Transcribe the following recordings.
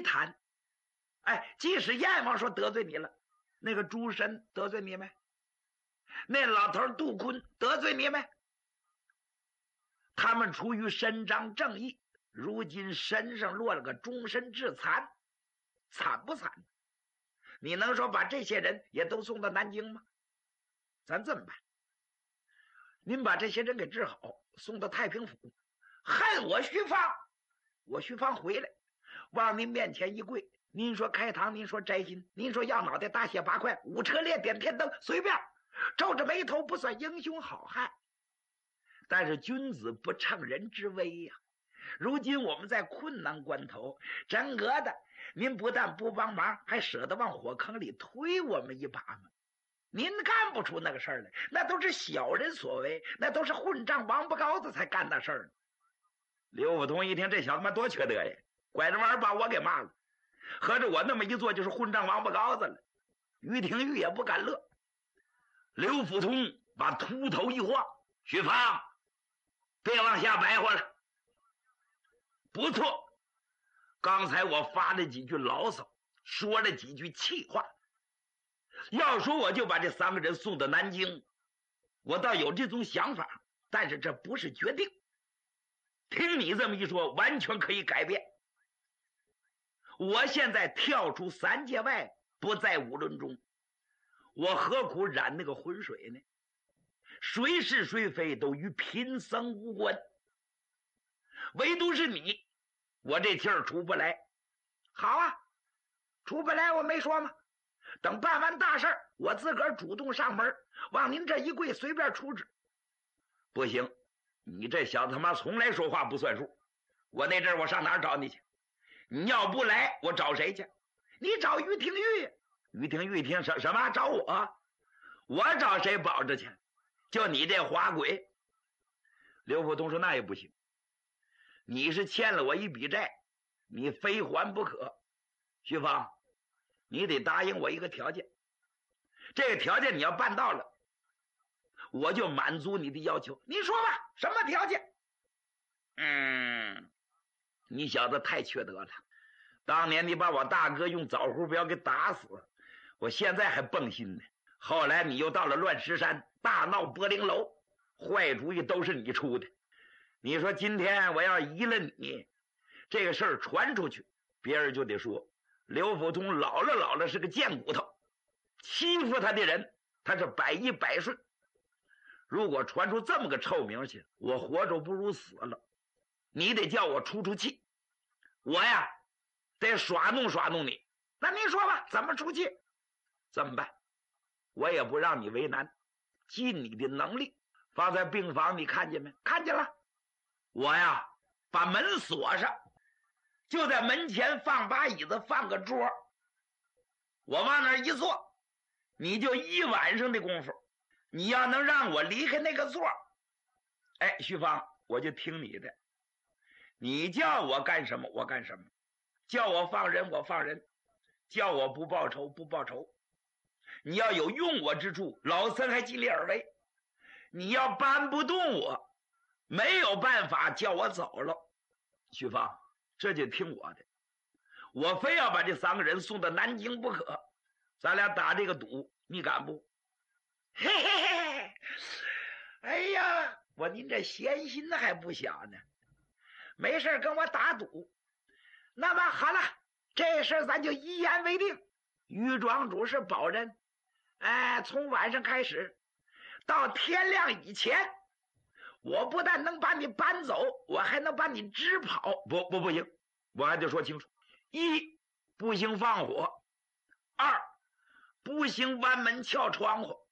谈。哎，即使阎王说得罪你了，那个朱神得罪你没？那老头杜坤得罪你没？他们出于伸张正义，如今身上落了个终身致残，惨不惨？你能说把这些人也都送到南京吗？咱这么办，您把这些人给治好，送到太平府，恨我徐芳，我徐芳回来往您面前一跪，您说开膛，您说摘心，您说要脑袋大卸八块，五车列点天灯，随便，皱着眉头不算英雄好汉，但是君子不乘人之危呀。如今我们在困难关头，真格的您不但不帮忙，还舍得往火坑里推我们一把吗？您干不出那个事儿来，那都是小人所为，那都是混账王八羔子才干那事儿。刘福通一听，这小子妈多缺德呀，拐着弯把我给骂了，合着我那么一做就是混账王八羔子了。于廷玉也不敢乐。刘福通把秃头一晃，徐芳，别往下白活了。不错，刚才我发了几句牢骚，说了几句气话，要说我就把这3个人送到南京，我倒有这种想法，但是这不是决定。听你这么一说，完全可以改变。我现在跳出3界外，不在5伦中，我何苦染那个浑水呢？谁是谁非都与贫僧无关，唯独是你，我这气儿出不来。好啊，出不来我没说吗？等办完大事儿，我自个儿主动上门，往您这一跪，随便处置。不行，你这小子他妈从来说话不算数。我那阵儿我上哪儿找你去？你要不来，我找谁去？你找于廷玉。于廷玉一听什么找我？我找谁保着去？就你这花鬼。刘福通说那也不行，你是欠了我一笔债，你非还不可。徐芳，你得答应我一个条件，这个条件你要办到了，我就满足你的要求。你说吧，什么条件？你小子太缺德了，当年你把我大哥用枣胡镖给打死，我现在还蹦心呢。后来你又到了乱石山大闹柏林楼，坏主意都是你出的。你说今天我要移了你，这个事儿传出去，别人就得说刘福通老了是个贱骨头，欺负他的人他是百依百顺。如果传出这么个臭名去，我活着不如死了。你得叫我出气，我呀得耍弄你。那您说吧，怎么出气？这么办，我也不让你为难，尽你的能力。放在病房你看见没？看见了。我呀把门锁上，就在门前放把椅子，放个桌，我往那儿一坐，你就1晚上的功夫，你要能让我离开那个座，哎，徐芳，我就听你的。你叫我干什么我干什么，叫我放人我放人，叫我不报仇不报仇。你要有用我之处，老僧还尽力而为。你要搬不动我，没有办法叫我走了。徐芳，这就听我的，我非要把这3个人送到南京不可。咱俩打这个赌，你敢不？嘿嘿嘿，哎呀，您这闲心还不小呢。没事跟我打赌。那么好了，这事咱就一言为定。于庄主是保人，从晚上开始到天亮以前，我不但能把你搬走，我还能把你支跑。不行，我还得说清楚。1不行放火，2不行弯门撬窗户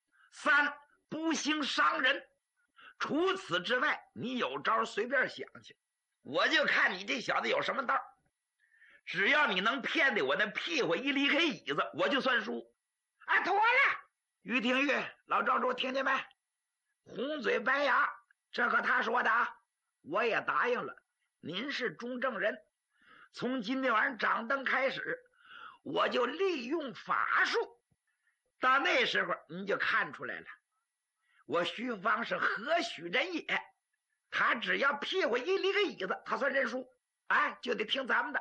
，3不行伤人。除此之外，你有招随便想去，我就看你这小子有什么道。只要你能骗得我那屁股一离开椅子，我就算输。妥了。于廷玉，老庄主听见没？红嘴白牙，这可他说的啊，我也答应了。您是中正人，从今天晚上掌灯开始，我就利用法术，到那时候您就看出来了，我徐芳是何许人也。他只要屁股一离开椅子，他算认输，就得听咱们的。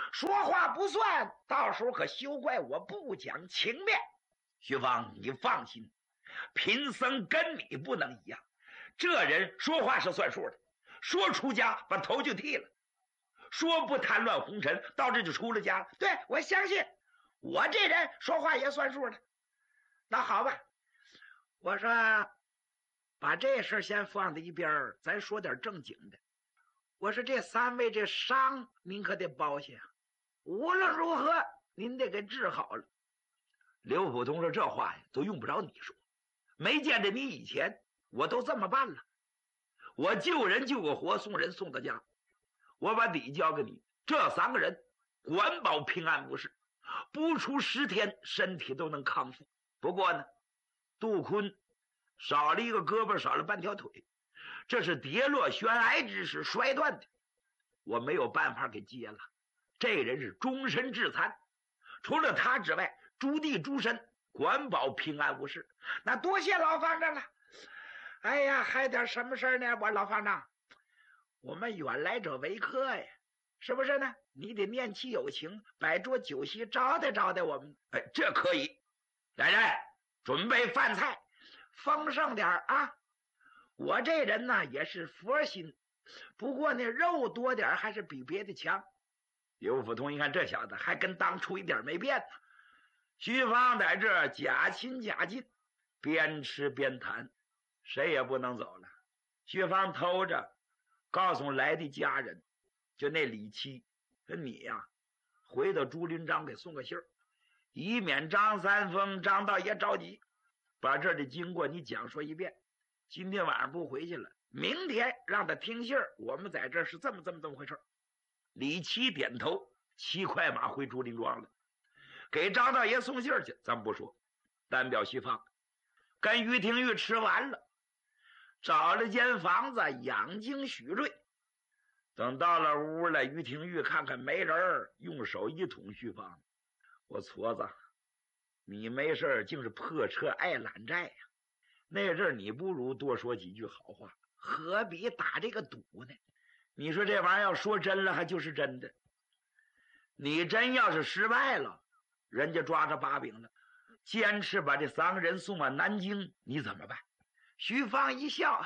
说话不算，到时候可休怪我不讲情面。徐芳，你放心，贫僧跟你不能一样，这人说话是算数的，说出家把头就剃了，说不贪乱红尘，到这就出了家了。对，我相信我这人说话也算数的。那好吧，我说把这事先放在一边，咱说点正经的。我说这3位这伤您可得包下，无论如何您得给治好了。刘普通说这话呀都用不着你说，没见着你以前我都这么办了，我救人救个活，送人送到家，我把礼交给你，这3个人管保平安无事，不出10天身体都能康复。不过呢，杜坤少了一个胳膊，少了半条腿，这是跌落悬崖之时摔断的，我没有办法给接了。这人是终身致残，除了他之外，诸地诸神管保平安无事。那多谢老方丈了。哎呀，还点什么事儿呢？我老方丈，我们远来者为客呀，是不是呢？你得念其有情，摆桌酒席招待招待我们。哎，这可以。来人，准备饭菜，丰盛点啊！我这人呢也是佛心，不过呢肉多点还是比别的强。刘福通一看这小子还跟当初一点没变呢。徐芳在这假亲假近，边吃边谈，谁也不能走了。徐芳偷着告诉来的家人，就那李七跟你呀，回到朱林章给送个信儿，以免张三丰张道爷着急，把这儿的经过你讲说一遍。今天晚上不回去了，明天让他听信儿，我们在这儿是这么回事。李七点头，骑快马回朱林庄了，给张道爷送信儿去。咱不说，单表徐芳跟于廷玉吃完了，找了间房子养精蓄锐。等到了屋了，于廷玉看看没人，用手一捅徐芳，我矬子，你没事竟是破车爱揽债呀！那阵儿你不如多说几句好话，何必打这个赌呢？你说这玩意儿要说真了还就是真的，你真要是失败了，人家抓着把柄了，坚持把这3个人送往南京，你怎么办？徐芳一笑，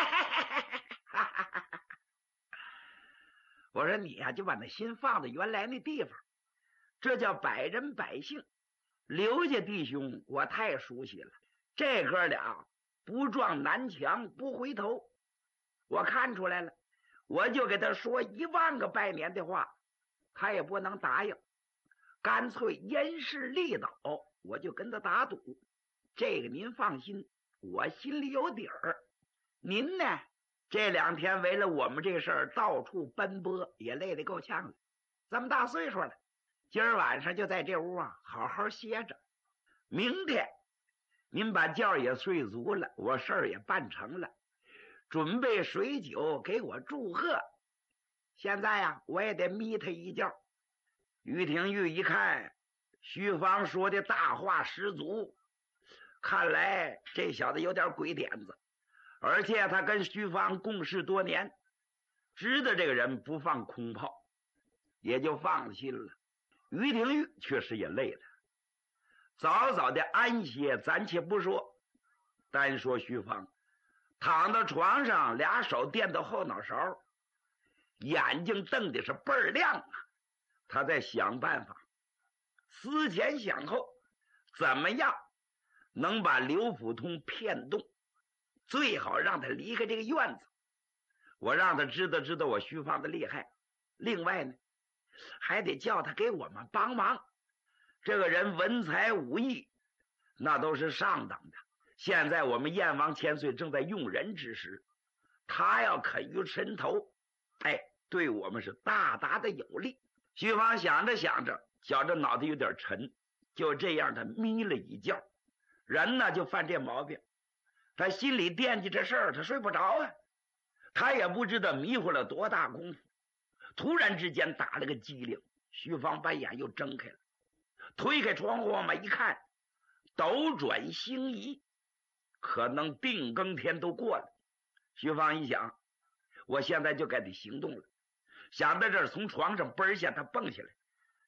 我说你呀，就把那心放在原来那地方，这叫百人百姓。刘家弟兄我太熟悉了，这哥俩不撞南墙不回头，我看出来了，我就给他说10000个拜年的话，他也不能答应，干脆因势利导，我就跟他打赌。这个您放心，我心里有底儿。您呢，这2天为了我们这事儿到处奔波，也累得够呛了，这么大岁数了，今儿晚上就在这屋啊好好歇着，明天您把觉也睡足了，我事儿也办成了，准备水酒给我祝贺。现在呀，我也得眯他一觉。于廷玉一看徐芳说的大话十足，看来这小子有点鬼点子，而且他跟徐芳共事多年，知道这个人不放空炮，也就放心了。于廷玉确实也累了，早早的安歇暂且不说，单说徐芳躺到床上，俩手垫到后脑勺，眼睛瞪的是倍儿亮啊！他在想办法，思前想后，怎么样能把刘普通骗动，最好让他离开这个院子，我让他知道我徐芳的厉害。另外呢，还得叫他给我们帮忙，这个人文才武艺那都是上等的，现在我们燕王千岁正在用人之时，他要肯于伸头，哎，对我们是大大的有利。徐芳想着想着，觉着脑袋有点沉，就这样他眯了一觉。人呢就犯这毛病，他心里惦记这事儿，他睡不着啊，他也不知道迷糊了多大功夫。突然之间打了个激灵，徐芳把眼又睁开了，推开窗户往外一看，斗转星移，可能定更天都过了。徐芳一想，我现在就该得行动了，想到这儿从床上奔下，他蹦下来，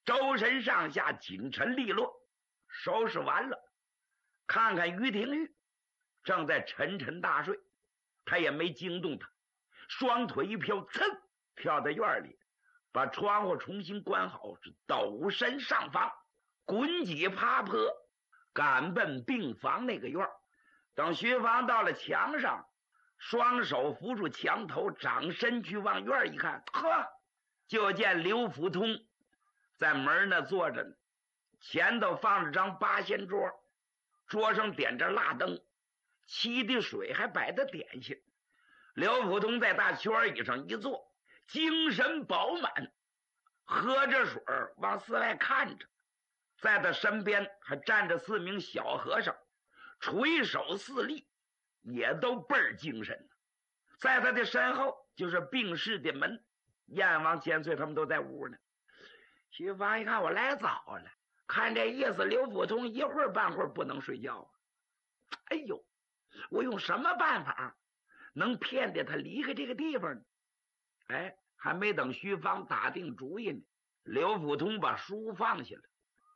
周身上下紧沉利落，收拾完了，看看于廷玉正在沉沉大睡，他也没惊动他，双腿一飘，噌跳到院里，把窗户重新关好，是抖身上房，滚几爬坡，赶奔病房那个院。等徐芳到了墙上，双手扶住墙头，掌身去往院一看，呵，就见刘福通在门那坐着呢，前头放着张八仙桌，桌上点着蜡灯，沏的水还摆的点心。刘福通在大圈椅上一坐，精神饱满，喝着水往寺外看着。在他身边还站着4名小和尚，垂手4立，也都倍儿精神。在他的身后就是病室的门，燕王千岁他们都在屋呢。徐芳一看我来早了，看这意思刘福通一会儿半会儿不能睡觉。哎呦，我用什么办法能骗得他离开这个地方呢？哎，还没等徐芳打定主意呢，刘福通把书放下了。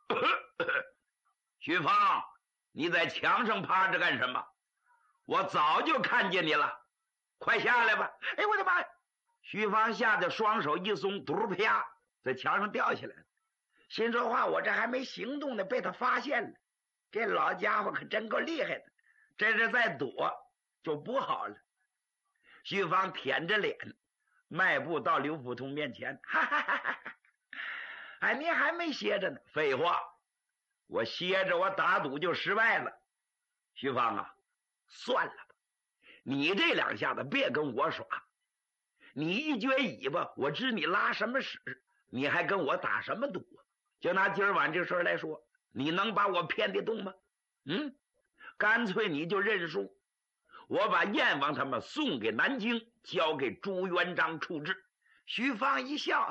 徐芳，你在墙上趴着干什么？我早就看见你了，快下来吧。哎，我的妈呀！徐芳吓得双手一松，嘟啪在墙上掉下来了。心说话，我这还没行动呢，被他发现了。这老家伙可真够厉害的，这是再躲就不好了。徐芳舔着脸迈步到刘福通面前，哈哈哈哈！哎，你还没歇着呢？废话，我歇着我打赌就失败了。徐芳啊，算了吧，你这2下子别跟我耍。你一撅尾巴，我知你拉什么屎，你还跟我打什么赌？就拿今儿晚这事来说，你能把我骗得动吗？干脆你就认输，我把燕王他们送给南京，交给朱元璋处置。徐芳一笑，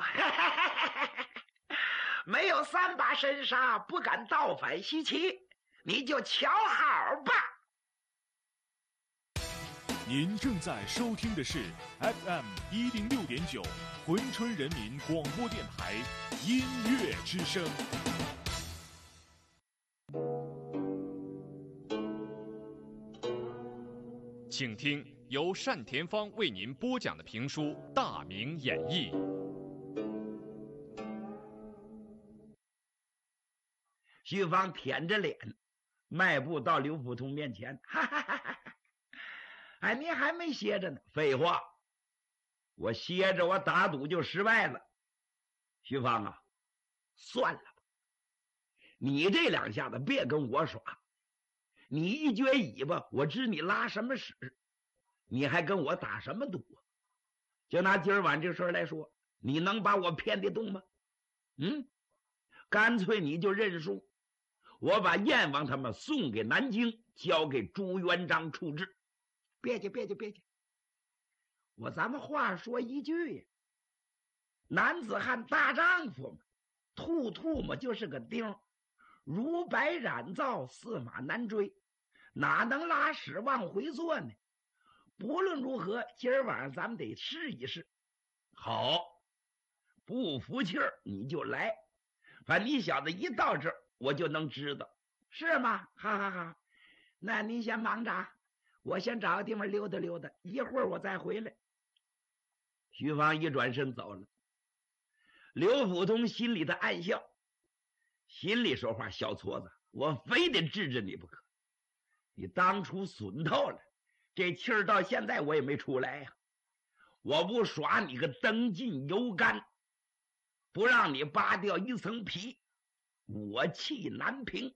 没有3把神杀，不敢倒反西岐，你就瞧好吧。 您正在收听的是 FM 106.9珲春人民广播电台音乐之声。请听由单田芳为您播讲的评书《大明演义》。 徐芳舔着脸迈步到刘福通面前，哈哈哈哈！哎，你还没歇着呢？废话，我歇着我打赌就失败了。徐芳啊，算了吧，你这2下子别跟我耍。你一撅尾巴，我知你拉什么屎，你还跟我打什么赌？就拿今儿晚这事来说，你能把我骗得动吗？干脆你就认输，我把燕王他们送给南京，交给朱元璋处置。别介，咱们话说一句呀，男子汉大丈夫嘛，吐嘛就是个钉，如白染皂，驷马难追，哪能拉屎往回坐呢？不论如何，今儿晚上咱们得试一试。好，不服气儿你就来，反正你小子一到这儿，我就能知道，是吗？哈哈哈！那你先忙着，我先找个地方溜达溜达，一会儿我再回来。徐芳一转身走了。刘福通心里的暗笑，心里说话，小矬子，我非得治治你不可。你当初损透了，这气儿到现在我也没出来呀。我不耍你个灯尽油干，不让你扒掉一层皮，我气难平。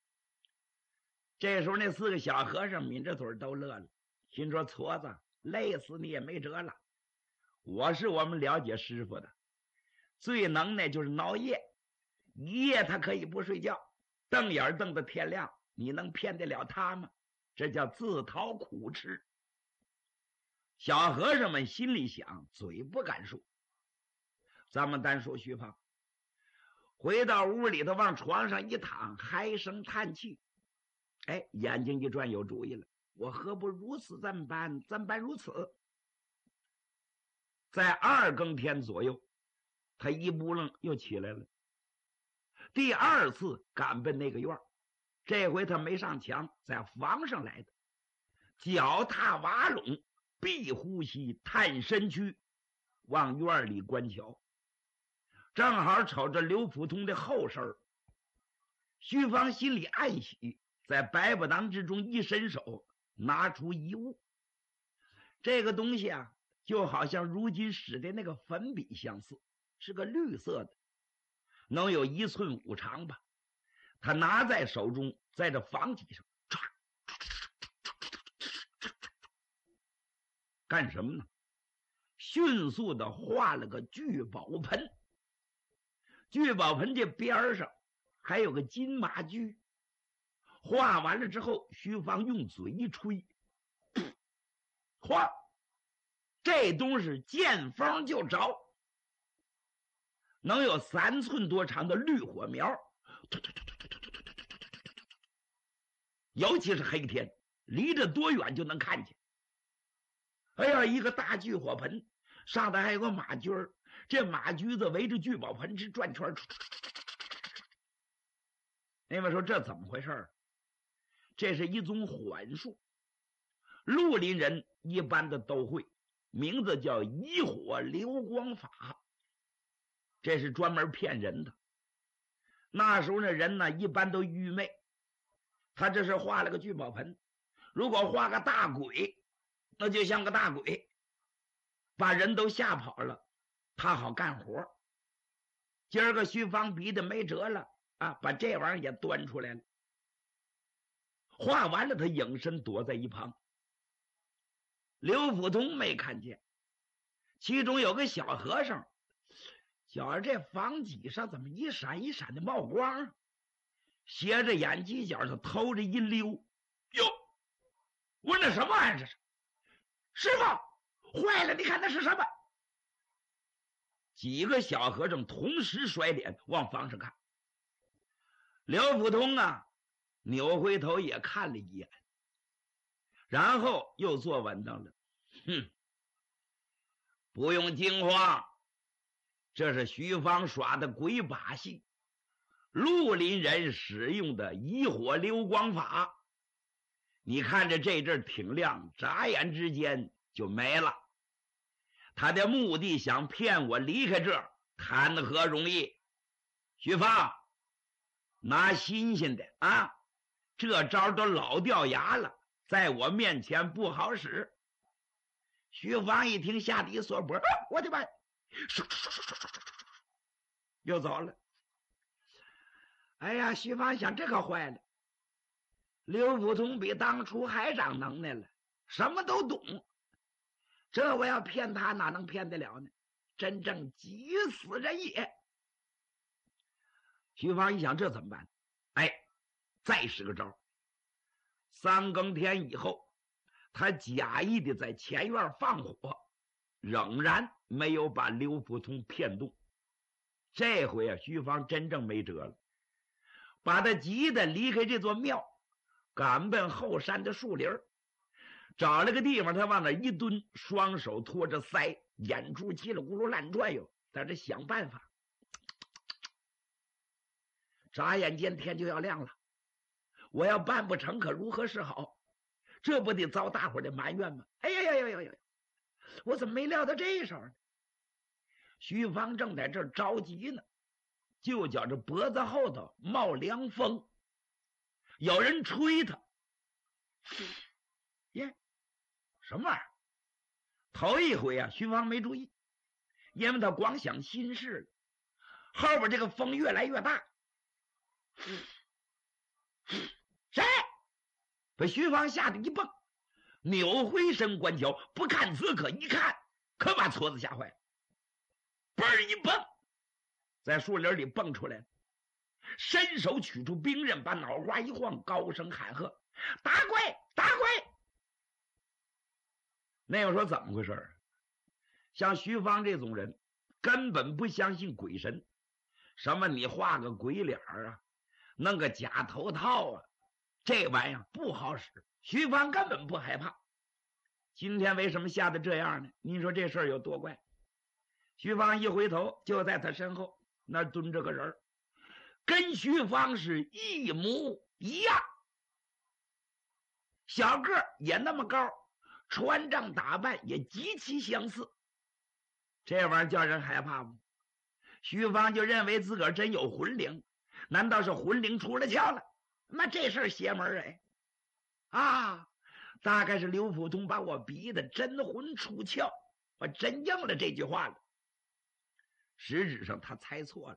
这时候那4个小和尚抿着嘴都乐了，心说矬子，累死你也没辙了。我是我们了解师傅的，最能耐就是熬夜，一夜他可以不睡觉，瞪眼瞪到天亮，你能骗得了他吗？这叫自讨苦吃。小和尚们心里想，嘴不敢说。咱们单说徐芳，回到屋里头往床上一躺，唉声叹气。哎，眼睛一转，有主意了，我何不如此这么办？怎般如此？在2更天左右，他一扑棱又起来了。 第2次赶奔那个院，这回他没上墙，在房上来的，脚踏瓦垄，闭呼吸，探身躯，往院里观瞧，正好瞅着刘普通的后身。徐芳心里暗喜，在白不当之中一伸手，拿出一物。这个东西啊，就好像如今使的那个粉笔相似，是个绿色的，能有1寸5长吧。他拿在手中，在这房脊上干什么呢？迅速的画了个聚宝盆，聚宝盆这边上还有个金马驹。画完了之后，徐芳用嘴一吹，哗，这东西见风就着，能有3寸多长的绿火苗，尤其是黑天，离着多远就能看见。哎呀，一个大聚火盆，上头还有个马驹儿，这马驹子围着聚宝盆是转圈。那位说这怎么回事？这是一种缓术，绿林人一般的都会，名字叫以火流光法，这是专门骗人的。那时候那人呢，一般都愚昧，他这是画了个聚宝盆，如果画个大鬼，那就像个大鬼，把人都吓跑了，他好干活。今儿个徐芳逼得没辙了啊，把这玩意儿也端出来了。画完了，他隐身躲在一旁。刘普通没看见，其中有个小和尚，觉着这房脊上怎么一闪一闪的冒光，斜着眼犄角上偷着一溜，哟，我那什么玩意儿这是？师傅，坏了，你看那是什么？几个小和尚同时甩脸往房上看。刘普通啊，扭回头也看了一眼，然后又坐稳当了。不用惊慌，这是徐芳耍的鬼把戏，绿林人使用的以火流光法。你看着这阵挺亮，眨眼之间就没了。他的目的想骗我离开这儿，谈何容易？徐芳，拿新鲜的啊！这招都老掉牙了，在我面前不好使。徐芳一听，吓得一缩脖，我的妈！又走了。哎呀，徐芳想，这可坏了。刘普通比当初还长能耐了，什么都懂。这我要骗他，哪能骗得了呢？真正急死人也。徐芳一想，这怎么办？哎，再使个招。3更天以后，他假意的在前院放火，仍然没有把刘普通骗动。这回啊，徐芳真正没辙了，把他急得离开这座庙，赶奔后山的树林，找了个地方，他往那一蹲，双手托着腮，眼珠叽里咕噜乱转悠，在这想办法。眨眼间天就要亮了，我要办不成，可如何是好？这不得遭大伙的埋怨吗？哎呀呀呀呀呀！我怎么没料到这手呢？徐芳正在这儿着急呢，就觉着脖子后头冒凉风，有人吹他。耶，什么玩意儿？头一回啊，徐芳没注意，因为他光想心事了。后边这个风越来越大。谁？把徐芳吓得一蹦，扭回身观瞧，不看则可，一看可把矬子吓坏了。嘣一蹦，在树林里蹦出来了，伸手取出兵刃，把脑瓜一晃，高声喊喝：“打鬼！打鬼！”那又说怎么回事？像徐芳这种人根本不相信鬼神，什么你画个鬼脸啊，弄个假头套啊，这玩意儿不好使。徐芳根本不害怕。今天为什么吓得这样呢？你说这事儿有多怪？徐芳一回头，就在他身后那蹲着个人， 跟徐芳是一模一样，小个儿也那么高，穿trang打扮也极其相似。这玩意儿叫人害怕吗？徐芳就认为自个儿真有魂灵，难道是魂灵出了窍了？那这事儿邪门哎！啊，大概是刘福通把我逼得真魂出窍，我真应了这句话了。实质上他猜错了。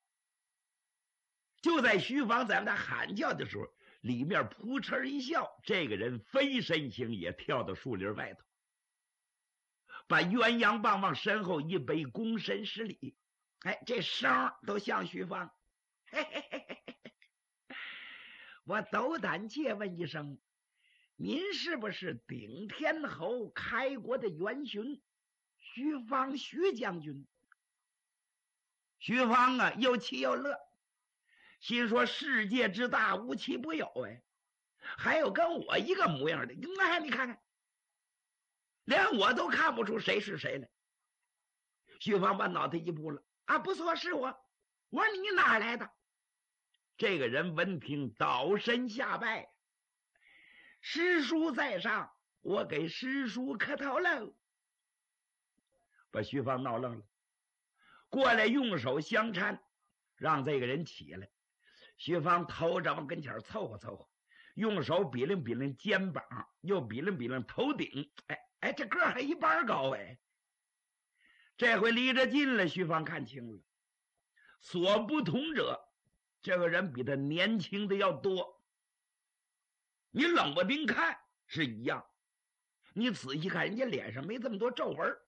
就在徐芳在那喊叫的时候，里面扑哧一笑，这个人飞身行也跳到树林外头，把鸳鸯棒往身后一背，躬身施礼。哎，这声都像徐芳。嘿嘿嘿嘿嘿，我斗胆借问一声，您是不是顶天侯开国的元勋徐芳徐将军？徐芳啊，又气又乐，心说世界之大，无奇不有哎，还有跟我一个模样的，你看看，连我都看不出谁是谁来。徐芳把脑袋一扑了，啊，不错，是我。我说你哪来的？这个人闻听倒身下拜，师叔在上，我给师叔磕头喽。把徐芳闹愣了，过来用手相搀，让这个人起来。徐芳头着往跟前凑合凑合，用手比量比量肩膀，又比量比量头顶，哎，这个还一般高哎。这回离着近了，徐芳看清了，所不同者，这个人比他年轻的要多。你冷不丁看是一样，你仔细看人家脸上没这么多皱纹。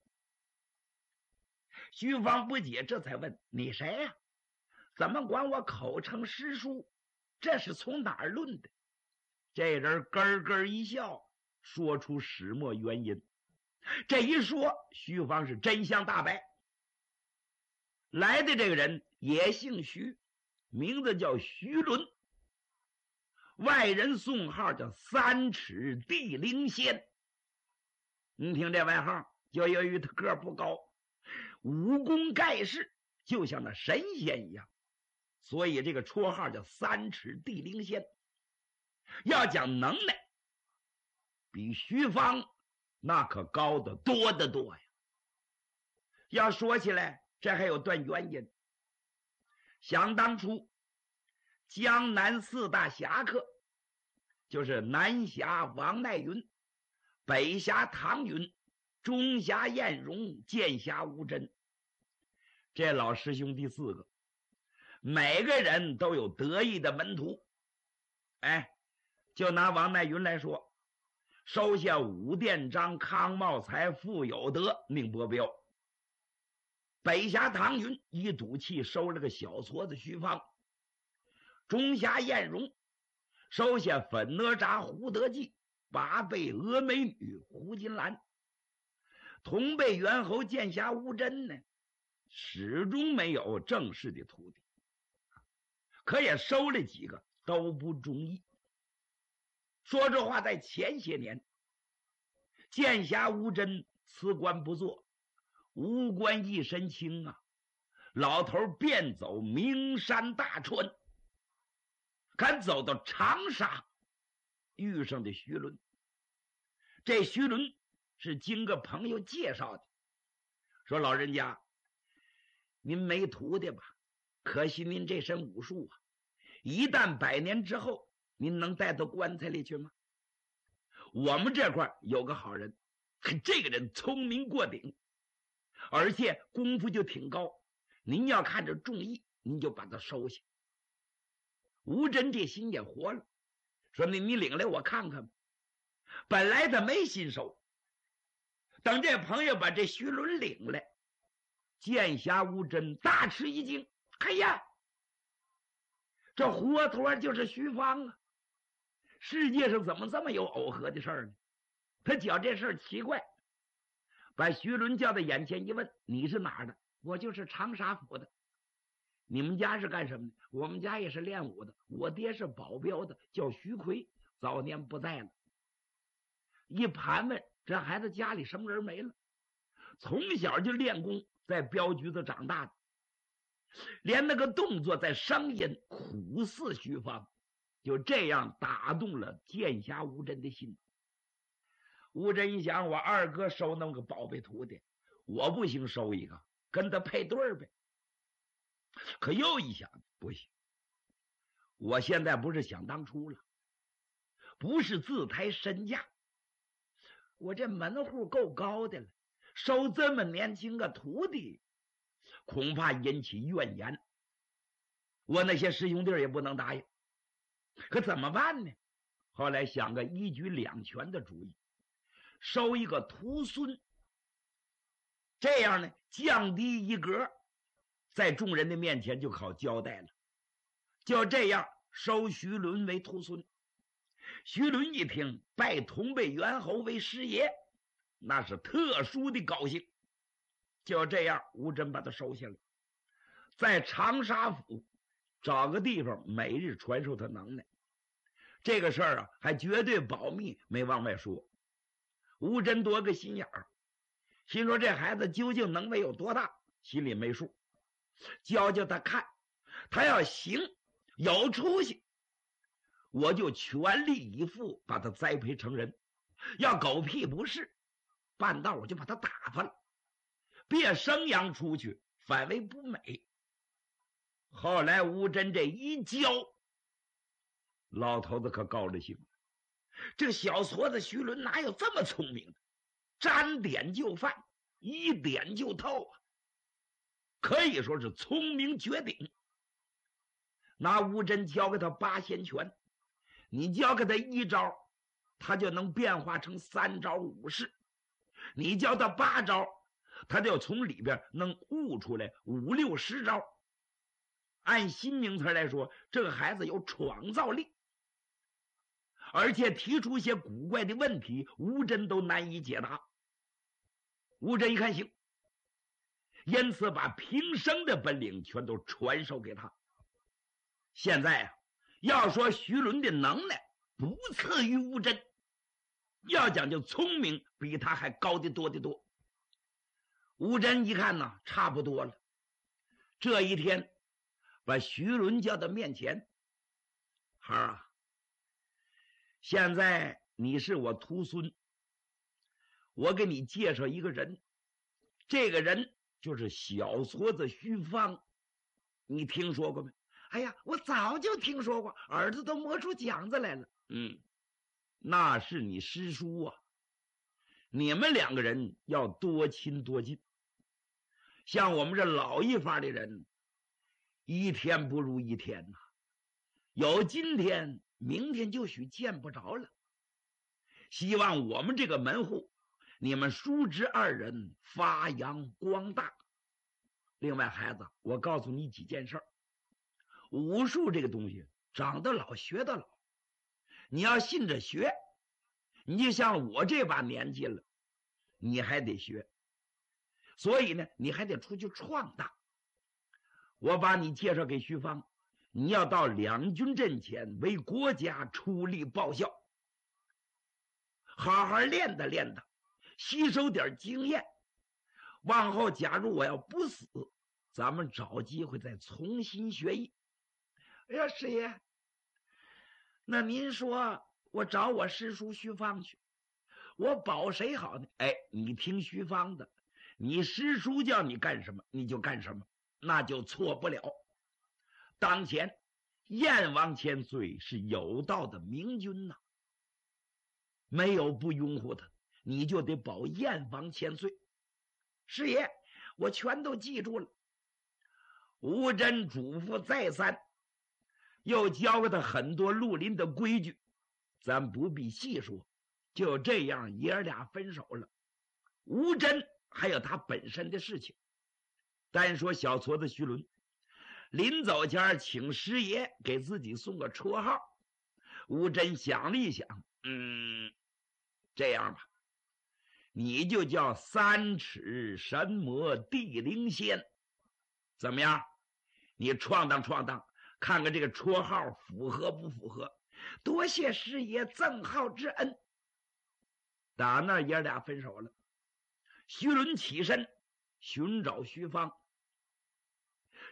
徐芳不解，这才问：你谁呀？怎么管我口称师叔？这是从哪儿论的？这人咯咯一笑，说出始末原因。这一说，徐芳是真相大白。来的这个人也姓徐，名字叫徐伦，外人送号叫三尺地灵仙。你听这外号，就由于他个不高，武功盖世，就像那神仙一样，所以这个绰号叫三尺地灵仙。要讲能耐，比徐芳那可高得多得多呀。要说起来，这还有段原因。想当初江南四大侠客，就是南侠王乃云，北侠唐云，中侠晏荣，剑侠吴真，这老师兄弟4个，每个人都有得意的门徒。哎，就拿王乃云来说，收下武殿章、康茂才、傅有德、宁伯彪。北侠唐云一赌气收了个小矬子徐芳，中侠晏荣收下粉哪吒胡德记，八辈峨眉女胡金兰。同辈猿猴剑侠吴真呢，始终没有正式的徒弟，可也收了几个，都不中意。说这话在前些年，剑侠吴真辞官不做，无官一身轻啊，老头便走名山大川，敢走到长沙，遇上的徐伦。这徐伦是经个朋友介绍的，说老人家，您没徒弟吧？可惜您这身武术啊，一旦100年之后，您能带到棺材里去吗？我们这块有个好人，这个人聪明过顶，而且功夫就挺高，您要看着中意，您就把他收下。吴真这心也活了，说你领来我看看吧。本来他没心收，等这朋友把这徐伦领来，剑侠吴真大吃一惊，哎呀，这活脱就是徐芳啊！世界上怎么这么有耦合的事儿呢？他觉这事儿奇怪，把徐伦叫到眼前一问：你是哪儿的？我就是长沙府的。你们家是干什么的？我们家也是练武的，我爹是保镖的，叫徐奎，早年不在了。一盘问，这孩子家里什么人没了，从小就练功，在镖局子长大的。 连那个动作在声音苦似徐芳，就这样打动了剑侠吴真的心。吴真一想，我二哥收那么个宝贝徒弟，我不行收一个跟他配对呗。可又一想，不行，我现在不是想当初了，不是自抬身价，我这门户够高的了，收这么年轻个徒弟恐怕引起怨言，我那些师兄弟也不能答应。可怎么办呢？后来想个一举两全的主意，收一个徒孙，这样呢降低一格，在众人的面前就好交代了。就这样收徐伦为徒孙。徐伦一听拜同辈猿猴为师爷，那是特殊的高兴。就这样吴真把他收下来，在长沙府找个地方每日传授他能耐。这个事儿啊还绝对保密，没往外说。吴真多个心眼儿，心说这孩子究竟能耐有多大，心里没数，教教他看，他要行有出息，我就全力以赴把他栽培成人，要狗屁不是，半道我就把他打发了，别生养出去反为不美。后来吴真这一教，老头子可高了兴，这个小矬子徐伦哪有这么聪明的，沾点就犯，一点就透啊，可以说是聪明绝顶。拿吴真教给他八仙拳，你教给他一招，他就能变化成3招5式；你教他8招，他就从里边能悟出来5、6、10招。按新名词来说，这个孩子有创造力，而且提出一些古怪的问题，吴真都难以解答。吴真一看行，因此把平生的本领全都传授给他。现在啊，要说徐伦的能耐不次于吴真，要讲究聪明，比他还高得多得多。吴真一看呢，差不多了。这一天把徐伦叫到面前，孩儿啊，现在你是我徒孙，我给你介绍一个人，这个人就是小矬子徐芳，你听说过没？哎呀，我早就听说过，耳朵都磨出茧子来了。那是你师叔啊，你们2个人要多亲多近。像我们这老一发的人，一天不如一天呐，有今天，明天就许见不着了。希望我们这个门户，你们叔侄2人发扬光大。另外，孩子，我告诉你几件事儿。武术这个东西，长得老学得老，你要信着学，你就像我这把年纪了，你还得学。所以呢，你还得出去闯荡。我把你介绍给徐芳，你要到两军阵前为国家出力报效，好好练的练的，吸收点经验。往后假如我要不死，咱们找机会再重新学艺。哎呀，师爷，那您说我找我师叔徐芳去，我保谁好呢？哎，你听徐芳的，你师叔叫你干什么你就干什么，那就错不了。当前燕王千岁是有道的明君呐，没有不拥护他，你就得保燕王千岁。师爷，我全都记住了。吴真嘱咐再三，又教给他很多绿林的规矩，咱不必细说。就这样爷俩分手了。吴真还有他本身的事情。单说小矬子徐伦，临走前请师爷给自己送个绰号。吴真想了一想，这样吧，你就叫3尺神魔地灵仙，怎么样？你闯荡闯荡，看看这个绰号符合不符合。多谢师爷赠号之恩。打那爷俩分手了。徐伦起身寻找徐芳，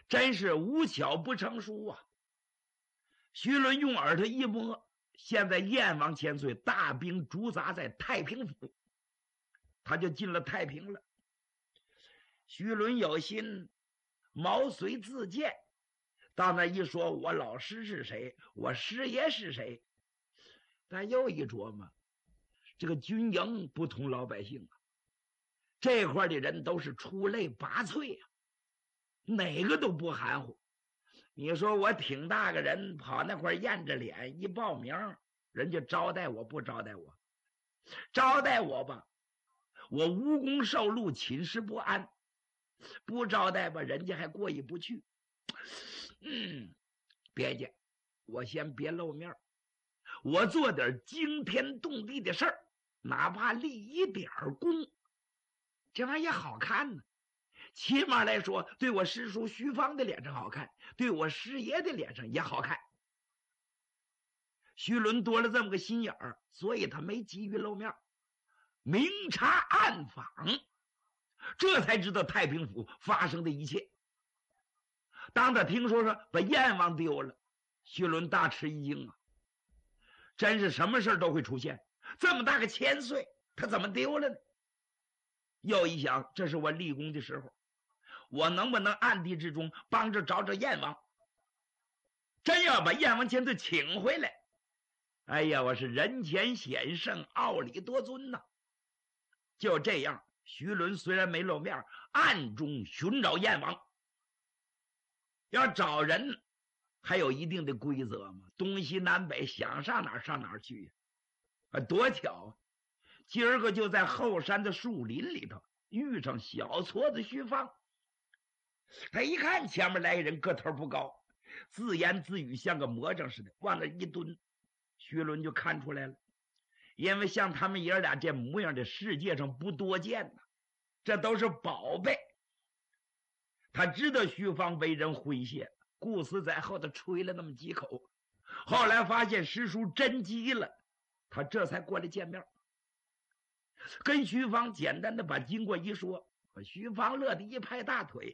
真是无巧不成书啊！徐伦用耳朵一摸，现在燕王千岁大兵驻扎在太平府，他就进了太平了。徐伦有心毛遂自荐，到那一说，我老师是谁，我师爷是谁，但又一琢磨，这个军营不同老百姓啊，这块的人都是出类拔萃啊，哪个都不含糊。你说我挺大个人跑那块验着脸一报名，人家招待我不招待我？招待我吧，我无功受禄，寝食不安；不招待吧，人家还过意不去。别介，我先别露面，我做点惊天动地的事儿，哪怕立一点功，这玩意也好看呢。起码来说，对我师叔徐芳的脸上好看，对我师爷的脸上也好看。徐伦多了这么个心眼儿，所以他没急于露面，明察暗访，这才知道太平府发生的一切。当他听说把燕王丢了，徐伦大吃一惊啊！真是什么事都会出现，这么大个千岁，他怎么丢了呢？又一想，这是我立功的时候，我能不能暗地之中帮着找找燕王？真要把燕王千岁请回来，哎呀，我是人前显圣，傲里多尊呐！就这样，徐伦虽然没露面，暗中寻找燕王。要找人还有一定的规则嘛，东西南北想上哪儿上哪儿去啊！多巧，今儿个就在后山的树林里头遇上小矬子徐芳。他一看前面来一人，个头不高，自言自语像个魔怔似的，往那一蹲，徐伦就看出来了，因为像他们爷俩这模样的世界上不多见呐，这都是宝贝。他知道徐芳为人诙谐，故此在后头吹了那么几口，后来发现师叔真急了，他这才过来见面，跟徐芳简单的把经过一说，徐芳乐得一拍大腿，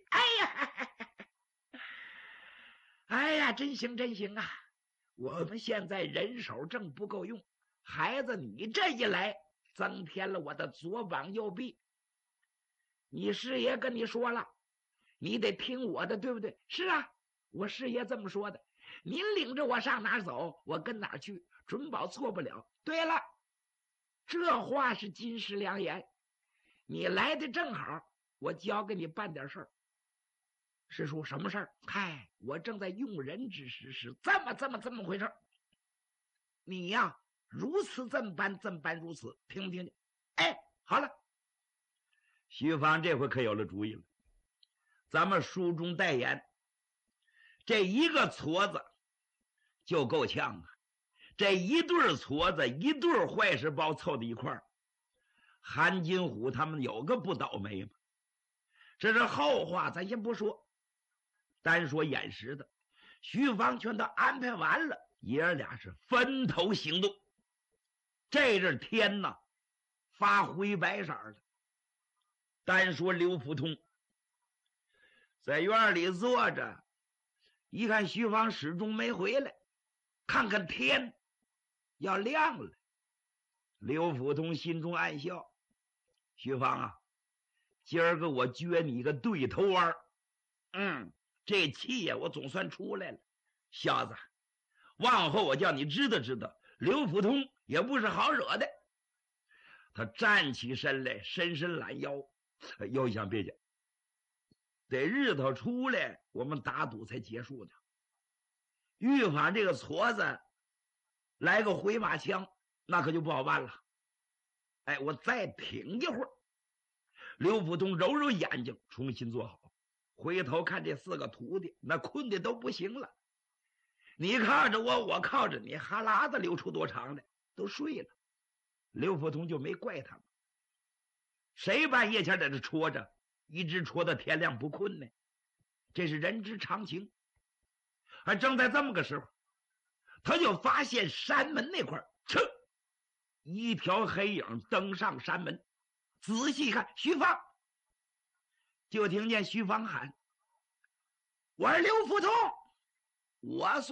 哎呀，真行真行啊！我们现在人手正不够用，孩子你这一来，增添了我的左膀右臂。你师爷跟你说了，你得听我的，对不对？是啊，我师爷这么说的，您领着我上哪儿走，我跟哪儿去，准保错不了。对了，这话是金石良言，你来的正好，我交给你办点事儿。师叔，什么事儿？嗨，我正在用人之时，是这么回事儿。你呀，如此这么办如此，听不听见？哎，好了，徐芳这回可有了主意了。咱们书中代言，这一个矬子就够呛啊！这一对矬子，一对坏事包凑在一块儿，韩金虎他们有个不倒霉吗？这是后话，咱先不说，单说眼识的，徐芳全都安排完了，爷俩是分头行动。这阵天呐，发灰白色的。单说刘福通在院里坐着，一看徐芳始终没回来，看看天要亮了，刘福通心中暗笑，徐芳啊，今儿个我撅你个对头弯，这气呀我总算出来了。小子，往后我叫你知道知道，刘福通也不是好惹的。他站起身来，伸伸懒腰，又想别介，得日头出来我们打赌才结束的。预防这个矬子来个回马枪，那可就不好办了。哎，我再挺一会儿。刘福通揉揉眼睛，重新坐好，回头看这四个徒弟，那困的都不行了。你靠着我，我靠着你，哈喇子流出多长来，都睡了。刘福通就没怪他们，谁半夜前在这戳着，一直戳到天亮不困呢？这是人之常情。而正在这么个时候，他就发现山门那块一条黑影登上山门，仔细看，徐芳，就听见徐芳喊： 我是刘福通，我说。